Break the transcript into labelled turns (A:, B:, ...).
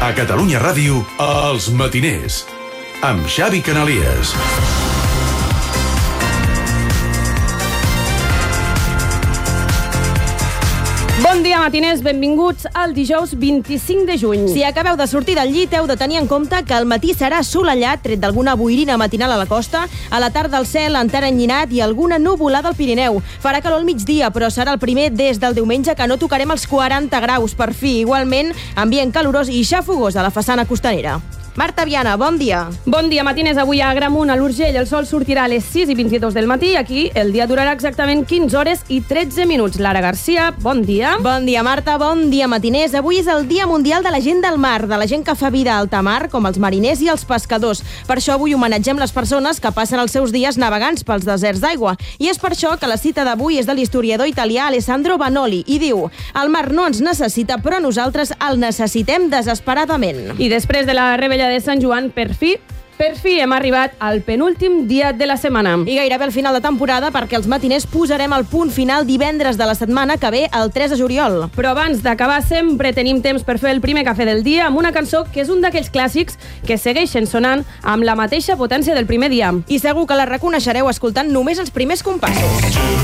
A: A Catalunya Ràdio, Els Matiners, amb Xavi Canalies.
B: Bon dia, matiners, benvinguts al dijous 25 de juny.
C: Si acabeu de sortir del llit, heu de tenir en compte que el matí serà assolellat, tret d'alguna boirina matinal a la costa, a la tarda el cel encara enllinat i alguna nuvolada al Pirineu. Farà calor al migdia, però serà el primer des del diumenge que no tocarem els 40 graus per fi. Igualment, ambient calorós i xafogós a la façana costanera. Marta Viana, bon dia.
B: Bon dia, matiners. Avui a Agramunt, a l'Urgell, el sol sortirà a les 6:22 del matí. Aquí el dia durarà exactament 15 hores i 13 minuts. Lara Garcia, bon dia.
C: Bon dia, Marta. Bon dia, matiners. Avui és el Dia Mundial de la Gent del Mar, de la gent que fa vida a alta mar, com els mariners i els pescadors. Per això avui homenatgem les persones que passen els seus dies navegants pels deserts d'aigua. I és per això que la cita d'avui és de l'historiador italià Alessandro Vanoli i diu: el mar no ens necessita, però nosaltres el necessitem desesperadament.
B: I després de la rebella de Sant Joan, per fi hem arribat al penúltim dia de la setmana.
C: I gairebé al final de temporada, perquè els matiners posarem el punt final divendres de la setmana que ve, el 3 de juliol.
B: Però abans d'acabar sempre tenim temps per fer el primer cafè del dia amb una cançó que és un d'aquells clàssics que segueixen sonant amb la mateixa potència del primer dia.
C: I segur que la reconeixereu escoltant només els primers compassos.